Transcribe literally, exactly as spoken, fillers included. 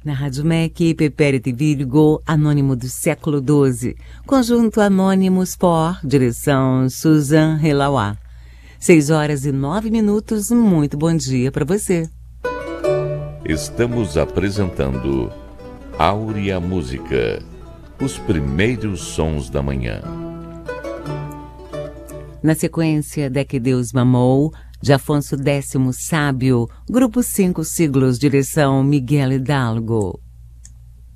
Na Rádio M E C, Pepérito Virgo, Anônimo do século doze. Conjunto Anônimos Por, direção Suzan Relauá. Seis horas e nove minutos, muito bom dia para você. Estamos apresentando Áurea Música, os primeiros sons da manhã. Na sequência, De Que Deus Mamou, de Afonso X Sábio, Grupo cinco Siglos, direção Miguel Hidalgo.